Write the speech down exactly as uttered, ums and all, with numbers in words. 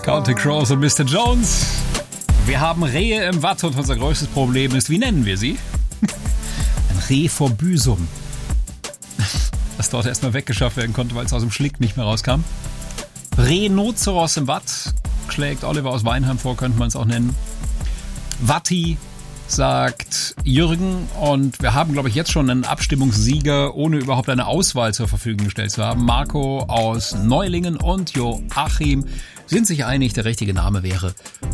Counting Crows und Mister Jones. Wir haben Rehe im Watt und unser größtes Problem ist, wie nennen wir sie? Ein Reh vor Büsum. Das dort erstmal weggeschafft werden konnte, weil es aus dem Schlick nicht mehr rauskam. Rhinoceros im Watt schlägt Oliver aus Weinheim vor, könnte man es auch nennen. Watti sagt Jürgen, und wir haben, glaube ich, jetzt schon einen Abstimmungssieger, ohne überhaupt eine Auswahl zur Verfügung gestellt zu haben. Marco aus Neulingen und Joachim sind sich einig, der richtige Name wäre